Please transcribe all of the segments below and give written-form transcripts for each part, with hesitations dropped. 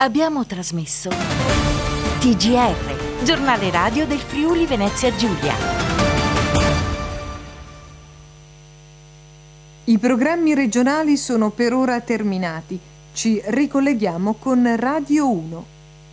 Abbiamo trasmesso TGR, giornale radio del Friuli Venezia Giulia. I programmi regionali sono per ora terminati. Ci ricolleghiamo con Radio 1.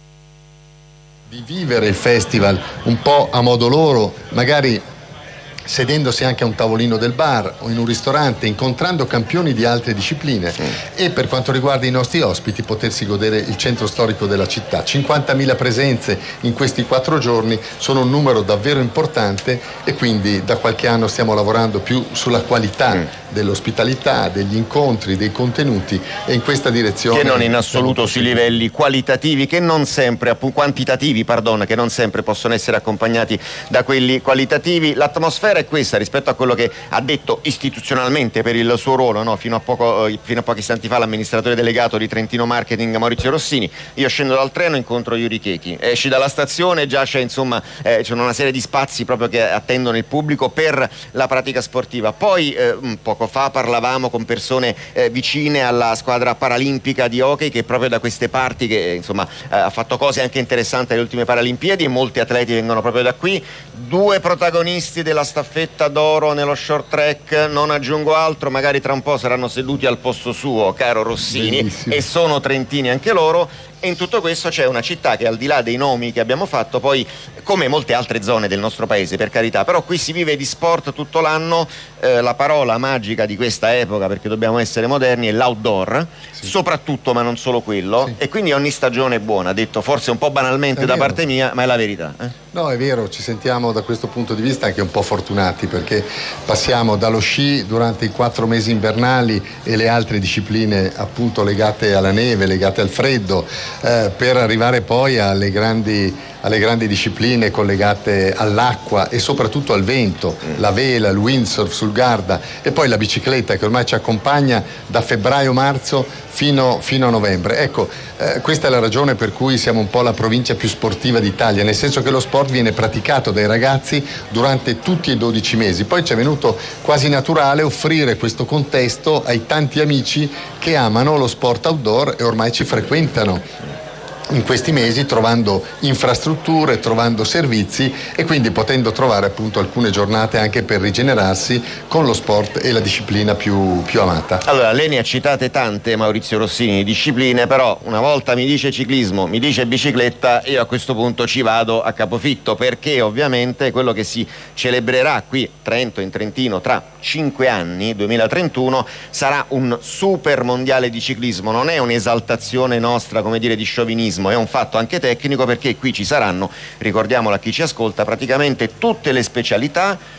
Di vivere il festival un po' a modo loro, magari sedendosi anche a un tavolino del bar o in un ristorante, incontrando campioni di altre discipline, e per quanto riguarda i nostri ospiti potersi godere il centro storico della città. 50.000 presenze in questi 4 giorni sono un numero davvero importante, e quindi da qualche anno stiamo lavorando più sulla qualità dell'ospitalità, degli incontri, dei contenuti, e in questa direzione, che non in assoluto sui livelli qualitativi, che non sempre, quantitativi, che non sempre possono essere accompagnati da quelli qualitativi. L'atmosfera è questa rispetto a quello che ha detto istituzionalmente per il suo ruolo, no? Fino a pochi istanti fa l'amministratore delegato di Trentino Marketing Maurizio Rossini. Io scendo dal treno, incontro Yuri Chechi, esci dalla stazione, già c'è c'è una serie di spazi proprio che attendono il pubblico per la pratica sportiva. Poi poco fa parlavamo con persone vicine alla squadra paralimpica di hockey, che proprio da queste parti, che ha fatto cose anche interessanti alle ultime Paralimpiadi, e molti atleti vengono proprio da qui. 2 protagonisti della staffetta d'oro nello short track, non aggiungo altro, magari tra un po' saranno seduti al posto suo, caro Rossini. Bellissimo. E sono trentini anche loro. E in tutto questo c'è una città che, al di là dei nomi che abbiamo fatto, poi, come molte altre zone del nostro paese, per carità, però qui si vive di sport tutto l'anno. La parola magica di questa epoca, perché dobbiamo essere moderni, è l'outdoor, soprattutto, ma non solo quello, e quindi ogni stagione è buona, detto forse un po' banalmente da parte mia, ma è la verità. No, è vero, ci sentiamo da questo punto di vista anche un po' fortunati, perché passiamo dallo sci durante i 4 mesi invernali e le altre discipline appunto legate alla neve, legate al freddo, per arrivare poi alle grandi discipline collegate all'acqua e soprattutto al vento, la vela, il windsurf sul Garda, e poi la bicicletta che ormai ci accompagna da febbraio-marzo fino a novembre. Ecco, questa è la ragione per cui siamo un po' la provincia più sportiva d'Italia, nel senso che lo sport viene praticato dai ragazzi durante tutti i 12 mesi. Poi ci è venuto quasi naturale offrire questo contesto ai tanti amici che amano lo sport outdoor e ormai ci frequentano in questi mesi, trovando infrastrutture, trovando servizi, e quindi potendo trovare appunto alcune giornate anche per rigenerarsi con lo sport e la disciplina più amata. Allora, lei ne ha citate tante, Maurizio Rossini, discipline, però una volta mi dice ciclismo, mi dice bicicletta, io a questo punto ci vado a capofitto, perché ovviamente quello che si celebrerà qui a Trento, in Trentino, tra 5 anni, 2031, sarà un super mondiale di ciclismo. Non è un'esaltazione nostra, come dire, di sciovinismo, è un fatto anche tecnico, perché qui ci saranno, ricordiamolo a chi ci ascolta, praticamente tutte le specialità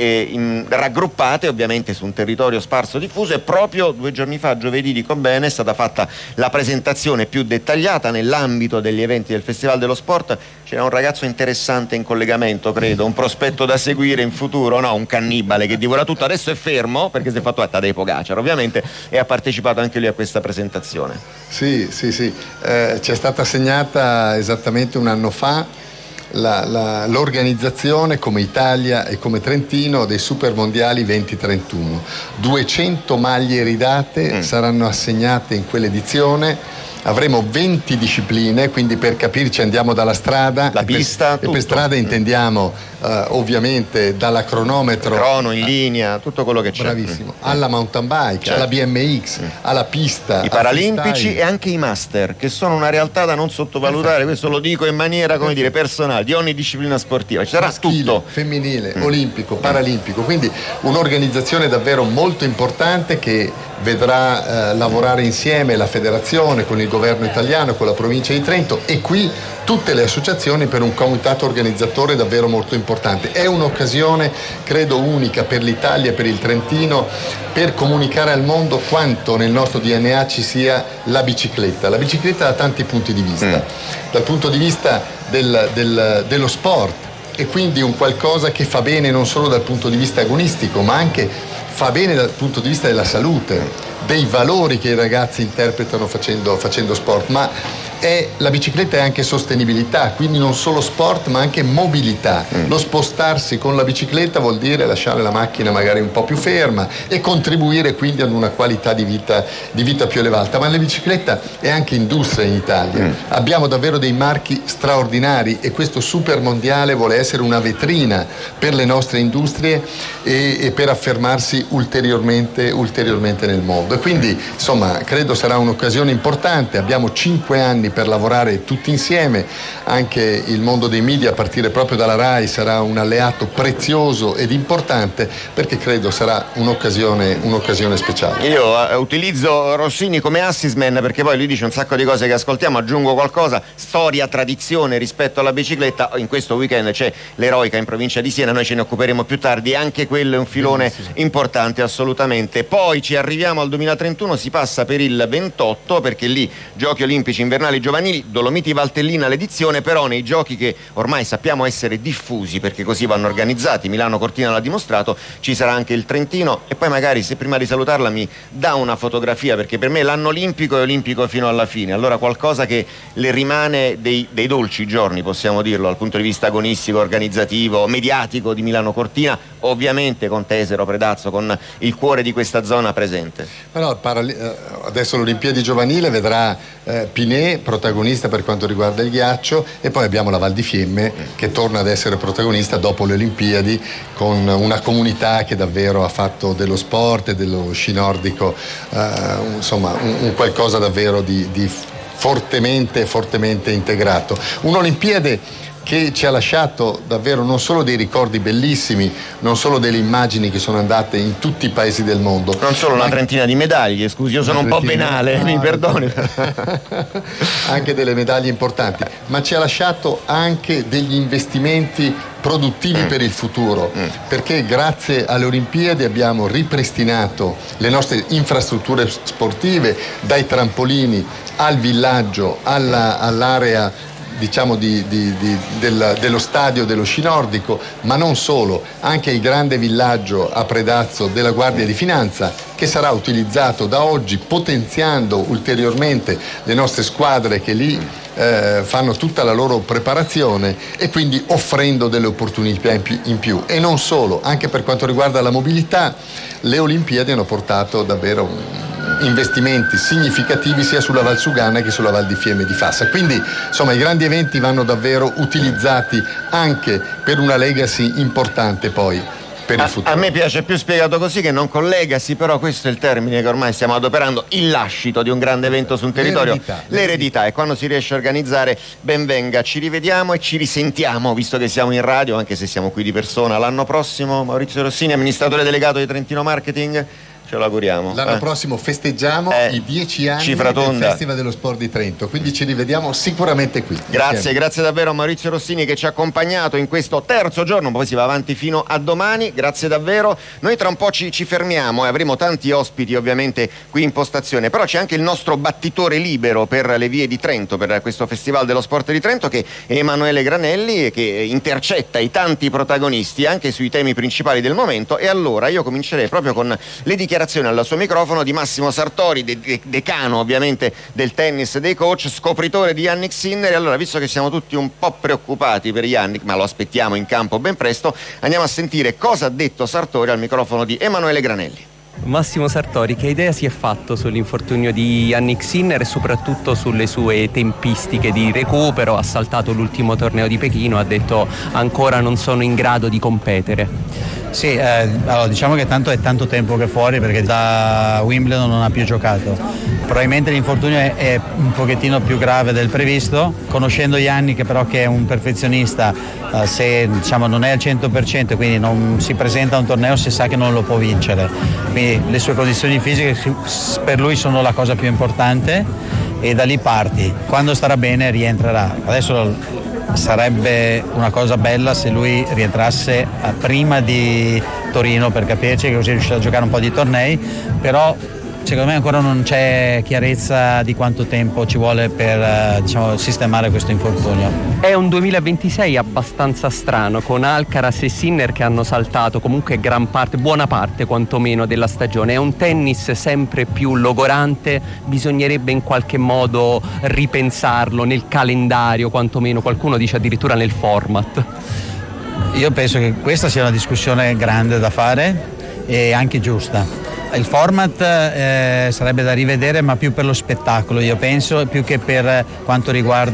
raggruppate ovviamente su un territorio sparso diffuso. E proprio 2 giorni fa, giovedì dico bene, è stata fatta la presentazione più dettagliata nell'ambito degli eventi del Festival dello Sport. C'era un ragazzo interessante in collegamento, credo, un prospetto da seguire in futuro, no? Un cannibale che divora tutto, adesso è fermo perché si è fatto Tadej Pogačar ovviamente, e ha partecipato anche lui a questa presentazione. Sì, ci è stata assegnata esattamente un anno fa l'organizzazione come Italia e come Trentino dei Super Mondiali 2031. 200 maglie ridate saranno assegnate in quell'edizione. Avremo 20 discipline, quindi per capirci andiamo dalla strada, la pista, e per strada intendiamo ovviamente dalla cronometro, crono in linea, tutto quello che c'è. Bravissimo. Alla mountain bike, alla BMX, alla pista, i paralimpici e anche i master, che sono una realtà da non sottovalutare. Questo lo dico in maniera, come dire, personale, di ogni disciplina sportiva. Ci sarà maschile, tutto, femminile, olimpico, paralimpico, quindi un'organizzazione davvero molto importante che vedrà lavorare insieme la federazione con il governo italiano, con la provincia di Trento, e qui tutte le associazioni, per un comitato organizzatore davvero molto importante. È un'occasione, credo, unica per l'Italia e per il Trentino per comunicare al mondo quanto nel nostro DNA ci sia la bicicletta. La bicicletta da tanti punti di vista, dal punto di vista dello sport, e quindi un qualcosa che fa bene non solo dal punto di vista agonistico, ma anche fa bene dal punto di vista della salute, dei valori che i ragazzi interpretano facendo sport. Ma la bicicletta è anche sostenibilità, quindi non solo sport ma anche mobilità. Lo spostarsi con la bicicletta vuol dire lasciare la macchina magari un po' più ferma e contribuire quindi ad una qualità di vita più elevata. Ma la bicicletta è anche industria in Italia. Abbiamo davvero dei marchi straordinari e questo super mondiale vuole essere una vetrina per le nostre industrie e per affermarsi ulteriormente nel mondo. E quindi insomma credo sarà un'occasione importante. Abbiamo 5 anni per lavorare tutti insieme, anche il mondo dei media a partire proprio dalla RAI sarà un alleato prezioso ed importante, perché credo sarà un'occasione speciale. Io utilizzo Rossini come assisman perché poi lui dice un sacco di cose che ascoltiamo, aggiungo qualcosa: storia, tradizione rispetto alla bicicletta. In questo weekend c'è l'Eroica in provincia di Siena, noi ce ne occuperemo più tardi, anche quello è un filone importante assolutamente. Poi ci arriviamo al 2031, si passa per il 28 perché lì Giochi Olimpici Invernali Giovanili, Dolomiti Valtellina l'edizione, però nei giochi che ormai sappiamo essere diffusi perché così vanno organizzati, Milano Cortina l'ha dimostrato, ci sarà anche il Trentino. E poi magari, se prima di salutarla mi dà una fotografia, perché per me l'anno olimpico è olimpico fino alla fine, allora qualcosa che le rimane dei dolci giorni, possiamo dirlo, dal punto di vista agonistico, organizzativo, mediatico di Milano Cortina, ovviamente con Tesero, Predazzo, con il cuore di questa zona presente. Però adesso l'Olimpiadi giovanile vedrà Pinet protagonista per quanto riguarda il ghiaccio, e poi abbiamo la Val di Fiemme che torna ad essere protagonista dopo le Olimpiadi, con una comunità che davvero ha fatto dello sport e dello sci nordico un qualcosa davvero di fortemente integrato. Un'Olimpiade che ci ha lasciato davvero non solo dei ricordi bellissimi, non solo delle immagini che sono andate in tutti i paesi del mondo. Non solo una trentina di medaglie, scusi, io sono un po' venale, mi perdoni. Anche delle medaglie importanti, ma ci ha lasciato anche degli investimenti produttivi per il futuro, perché grazie alle Olimpiadi abbiamo ripristinato le nostre infrastrutture sportive, dai trampolini al villaggio, all'area diciamo dello stadio dello sci nordico, ma non solo, anche il grande villaggio a Predazzo della Guardia di Finanza, che sarà utilizzato da oggi, potenziando ulteriormente le nostre squadre che lì fanno tutta la loro preparazione, e quindi offrendo delle opportunità in più. E non solo, anche per quanto riguarda la mobilità, le Olimpiadi hanno portato davvero investimenti significativi sia sulla Valsugana che sulla Val di Fiemme di Fassa. Quindi insomma i grandi eventi vanno davvero utilizzati anche per una legacy importante poi per il futuro. A me piace più spiegato così che non con legacy, però questo è il termine che ormai stiamo adoperando, il lascito di un grande evento su un territorio, l'eredità, e quando si riesce a organizzare ben venga. Ci rivediamo e ci risentiamo, visto che siamo in radio, anche se siamo qui di persona, l'anno prossimo. Maurizio Rossini, amministratore delegato di Trentino Marketing, ce lo auguriamo. L'anno prossimo festeggiamo i 10 anni del Festival dello Sport di Trento, quindi ci rivediamo sicuramente qui. Grazie davvero a Maurizio Rossini che ci ha accompagnato in questo terzo giorno, poi si va avanti fino a domani. Grazie davvero. Noi tra un po' ci fermiamo e avremo tanti ospiti ovviamente qui in postazione, però c'è anche il nostro battitore libero per le vie di Trento, per questo Festival dello Sport di Trento, che è Emanuele Granelli, che intercetta i tanti protagonisti anche sui temi principali del momento. E allora io comincerei proprio con le dichiarazioni al suo microfono di Massimo Sartori, decano ovviamente del tennis dei coach, scopritore di Jannik Sinner. E allora, visto che siamo tutti un po' preoccupati per Jannik, ma lo aspettiamo in campo ben presto, andiamo a sentire cosa ha detto Sartori al microfono di Emanuele Granelli. Massimo Sartori, che idea si è fatto sull'infortunio di Jannik Sinner e soprattutto sulle sue tempistiche di recupero? Ha saltato l'ultimo torneo di Pechino, ha detto ancora non sono in grado di competere. Sì, allora diciamo che tanto è tanto tempo che è fuori, perché da Wimbledon non ha più giocato. Probabilmente l'infortunio è un pochettino più grave del previsto. Conoscendo Jannik però, che è un perfezionista, se diciamo non è al 100%, quindi non si presenta a un torneo se sa che non lo può vincere. Quindi le sue condizioni fisiche per lui sono la cosa più importante, e da lì parti. Quando starà bene rientrerà. Adesso sarebbe una cosa bella se lui rientrasse prima di Torino, per capirci, che così riuscirà a giocare un po' di tornei, però Secondo me ancora non c'è chiarezza di quanto tempo ci vuole per sistemare questo infortunio. È un 2026 abbastanza strano, con Alcaraz e Sinner che hanno saltato comunque buona parte quantomeno della stagione. È un tennis sempre più logorante, bisognerebbe in qualche modo ripensarlo nel calendario, quantomeno qualcuno dice addirittura nel format. Io penso che questa sia una discussione grande da fare e anche giusta. Il format sarebbe da rivedere, ma più per lo spettacolo, io penso, più che per quanto riguarda